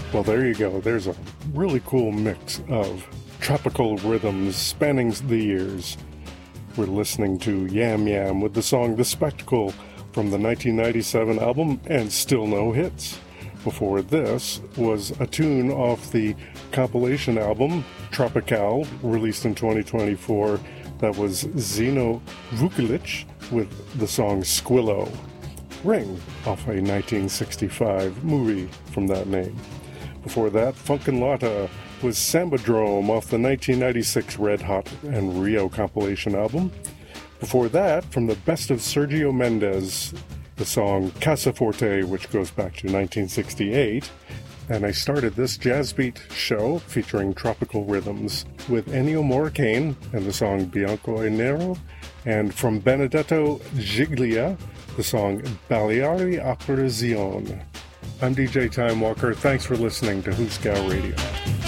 Well, there you go. There's a really cool mix of tropical rhythms spanning the years. We're listening to Yam Yam with the song The Spectacle from the 1997 album And Still No Hits. Before this was a tune off the compilation album Tropical, released in 2024. That was Zeno Vukilic with the song Squillo. Ring, off a 1965 movie from that name. Before that, Funkin' Lotta was Sambadrome off the 1996 Red Hot and Rio compilation album. Before that, from the best of Sergio Mendes, the song Casa Forte, which goes back to 1968. And I started this jazz beat show featuring tropical rhythms with Ennio Morricone and the song Bianco e Nero, and from Benedetto Giglia, the song Baleari Apparizione. I'm DJ Time Walker. Thanks for listening to Hooskow Radio.